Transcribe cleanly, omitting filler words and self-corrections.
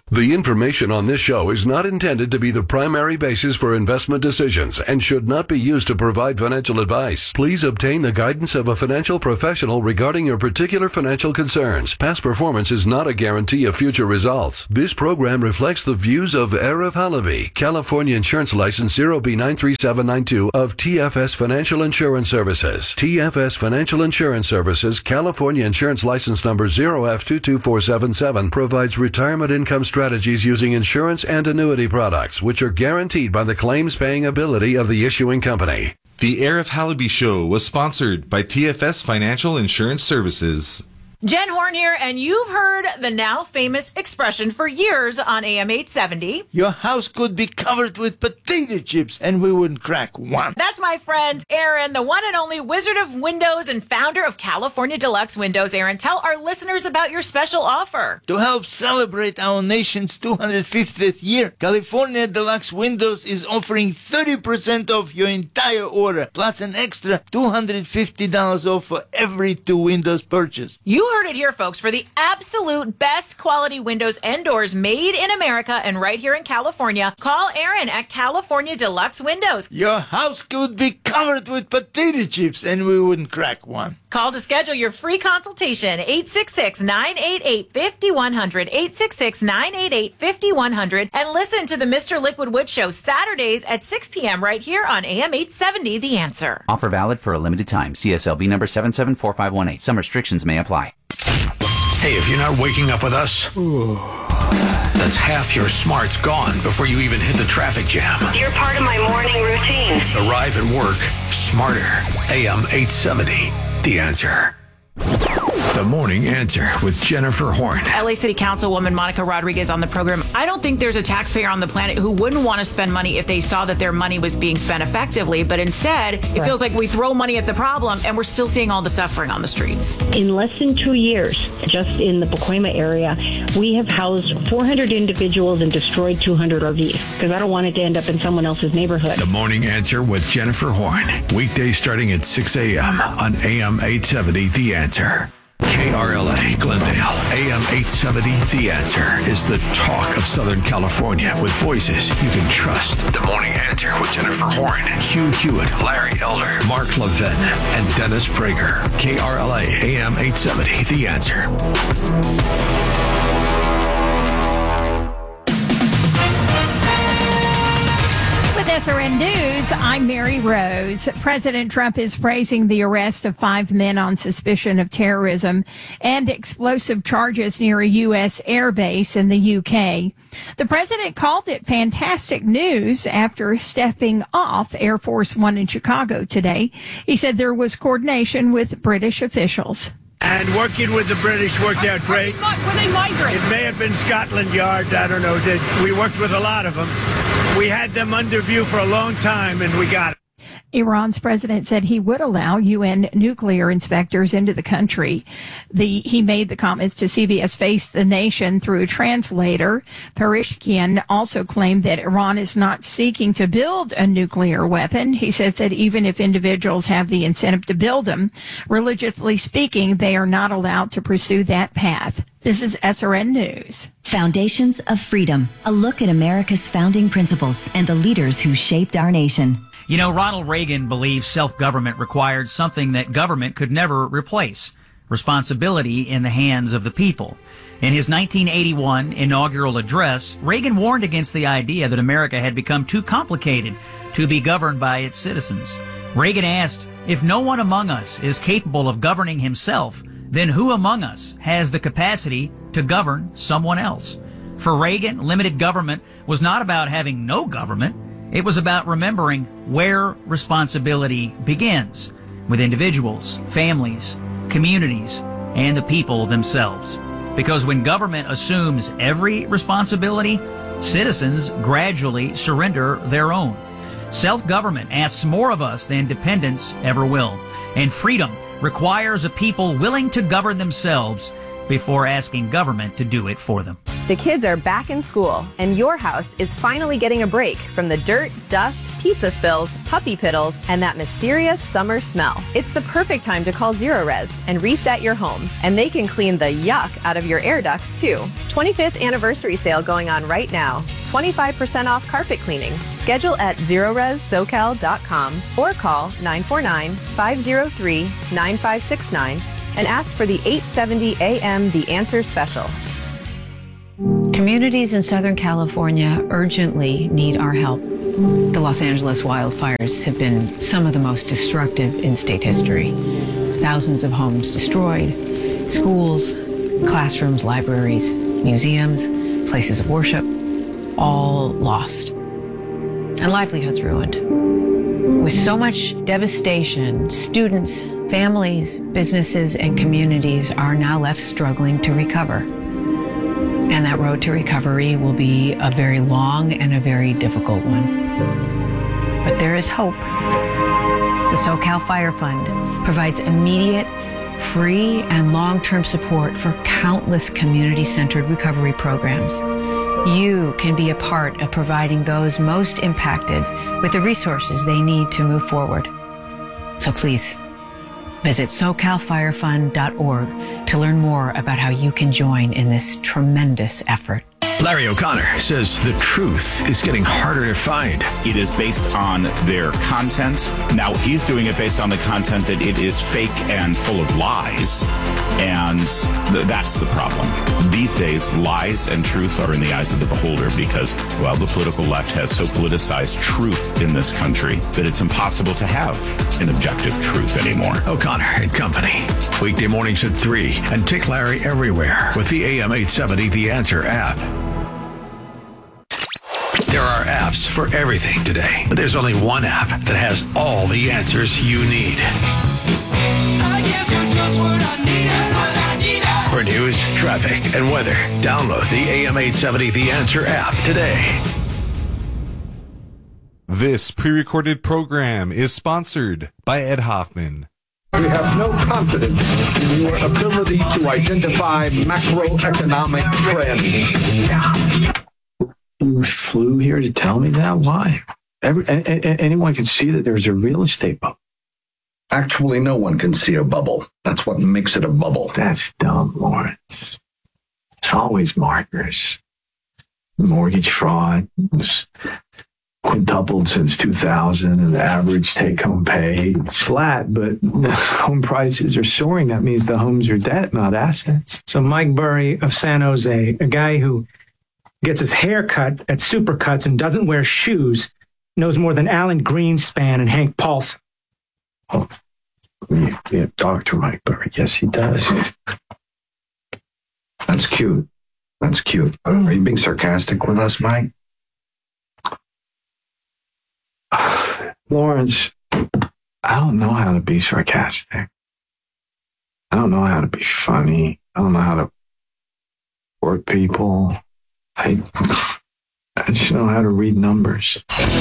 The information on this show is not intended to be the primary basis for investment decisions and should not be used to provide financial advice. Please obtain the guidance of a financial professional regarding your particular financial concerns. Past performance is not a guarantee of future results. This program reflects the views of Arif Halaby, California Insurance License 0B93792 of TFS Financial Insurance Services. TFS Financial Insurance Services, California Insurance License Number 0F22477, provides retirement income strategies using insurance and annuity products, which are guaranteed by the claims-paying ability of the issuing company. The Arif Halaby Show was sponsored by TFS Financial Insurance Services. Jen Horn here, and you've heard the now famous expression for years on AM 870. Your house could be covered with potato chips and we wouldn't crack one. That's my friend Aaron, the one and only Wizard of Windows and founder of California Deluxe Windows. Aaron, tell our listeners about your special offer. To help celebrate our nation's 250th year, California Deluxe Windows is offering 30% off your entire order, plus an extra $250 off for every 2 windows purchased. You heard it here, folks. For the absolute best quality windows and doors made in America and right here in California, call Aaron at California Deluxe Windows. Your house could be covered with potato chips and we wouldn't crack one. Call to schedule your free consultation, 866-988-5100, 866-988-5100, and listen to the Mr. Liquid Wood Show Saturdays at 6 p.m. right here on AM 870, The Answer. Offer valid for a limited time. CSLB number 774518. Some restrictions may apply. Hey, if you're not waking up with us, that's half your smarts gone before you even hit the traffic jam. You're part of my morning routine. Arrive at work smarter. AM 870, The Answer. The Morning Answer with Jennifer Horn. LA City Councilwoman Monica Rodriguez on the program. I don't think there's a taxpayer on the planet who wouldn't want to spend money if they saw that their money was being spent effectively. But instead, it feels like we throw money at the problem and we're still seeing all the suffering on the streets. In less than 2 years, just in the Pacoima area, we have housed 400 individuals and destroyed 200 RVs because I don't want it to end up in someone else's neighborhood. The Morning Answer with Jennifer Horn. Weekdays starting at 6 a.m. on AM 870, The Answer. KRLA Glendale, AM 870, The Answer is the talk of Southern California with voices you can trust. The Morning Answer with Jennifer Horn, Hugh Hewitt, Larry Elder, Mark Levin, and Dennis Prager. KRLA, AM 870, The Answer. SRN News, I'm Mary Rose. President Trump is praising the arrest of 5 men on suspicion of terrorism and explosive charges near a U.S. air base in the UK. The president called it fantastic news after stepping off Air Force One in Chicago today. He said there was coordination with British officials. And working with the British worked out great. Were they migrants? It may have been Scotland Yard, I don't know. We worked with a lot of them. We had them under view for a long time, and we got it. Iran's president said he would allow UN nuclear inspectors into the country. He made the comments to CBS Face the Nation through a translator. Parishkian also claimed that Iran is not seeking to build a nuclear weapon. He says that even if individuals have the incentive to build them, religiously speaking, they are not allowed to pursue that path. This is SRN News. Foundations of Freedom, a look at America's founding principles and the leaders who shaped our nation. You know, Ronald Reagan believed self-government required something that government could never replace: responsibility in the hands of the people. In his 1981 inaugural address, Reagan warned against the idea that America had become too complicated to be governed by its citizens. Reagan asked, if no one among us is capable of governing himself, then who among us has the capacity to govern someone else? For Reagan, limited government was not about having no government. It was about remembering where responsibility begins, with individuals, families, communities, and the people themselves. Because when government assumes every responsibility, citizens gradually surrender their own. Self-government asks more of us than dependence ever will. And freedom requires a people willing to govern themselves before asking government to do it for them. The kids are back in school, and your house is finally getting a break from the dirt, dust, pizza spills, puppy piddles, and that mysterious summer smell. It's the perfect time to call Zerorez and reset your home, and they can clean the yuck out of your air ducts, too. 25th anniversary sale going on right now. 25% off carpet cleaning. Schedule at ZerorezSocal.com or call 949-503-9569 and ask for the 870 AM The Answer special. Communities in Southern California urgently need our help. The Los Angeles wildfires have been some of the most destructive in state history. Thousands of homes destroyed, schools, classrooms, libraries, museums, places of worship, all lost, and livelihoods ruined. With so much devastation, students, families, businesses, and communities are now left struggling to recover. And that road to recovery will be a very long and a very difficult one. But there is hope. The SoCal Fire Fund provides immediate, free, and long-term support for countless community-centered recovery programs. You can be a part of providing those most impacted with the resources they need to move forward. So please, visit SoCalFireFund.org to learn more about how you can join in this tremendous effort. Larry O'Connor says the truth is getting harder to find. It is based on their content. Now, he's doing it based on the content that it is fake and full of lies. And that's the problem. These days, lies and truth are in the eyes of the beholder because, well, the political left has so politicized truth in this country that it's impossible to have an objective truth anymore. O'Connor and Company. Weekday mornings at 3 and take Larry everywhere with the AM 870 The Answer app. There are apps for everything today, but there's only one app that has all the answers you need. I guess you're just what I need. For news, traffic, and weather, download the AM 870 The Answer app today. This pre-recorded program is sponsored by Ed Hoffman. We have no confidence in your ability to identify macroeconomic trends. You flew here to tell me that? Why? Anyone can see that there's a real estate bubble. Actually, no one can see a bubble. That's what makes it a bubble. That's dumb, Lawrence. It's always markers. Mortgage fraud was quintupled since 2000, and the average take-home pay is flat, but home prices are soaring. That means the homes are debt, not assets. So Mike Burry of San Jose, a guy who gets his hair cut at Supercuts and doesn't wear shoes, knows more than Alan Greenspan and Hank Paulson. Oh, yeah, Dr. Mike Burry. Yes, he does. That's cute. That's cute. Are you being sarcastic with us, Mike? Lawrence, I don't know how to be sarcastic. I don't know how to be funny. I don't know how to work people. I just know how to read numbers.